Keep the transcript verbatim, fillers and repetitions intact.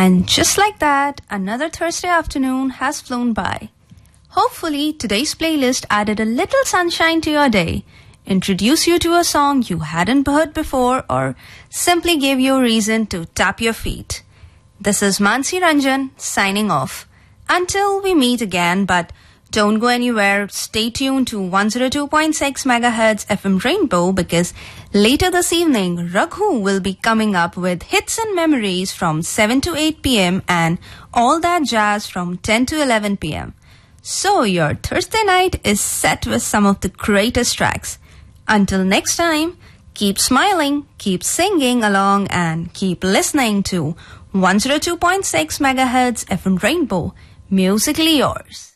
And just like that, another Thursday afternoon has flown by. Hopefully, today's playlist added a little sunshine to your day, introduced you to a song you hadn't heard before, or simply gave you a reason to tap your feet. This is Mansi Ranjan signing off. Until we meet again, but don't go anywhere. Stay tuned to one oh two point six megahertz F M Rainbow, because later this evening, Raghu will be coming up with hits and memories from seven to eight p.m. and all that jazz from ten to eleven p.m. So your Thursday night is set with some of the greatest tracks. Until next time, keep smiling, keep singing along, and keep listening to one oh two point six megahertz F M Rainbow, musically yours.